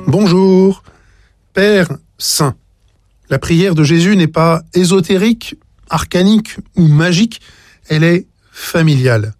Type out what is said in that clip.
Bonjour, Père Saint. La prière de Jésus n'est pas ésotérique, arcanique ou magique, elle est familiale.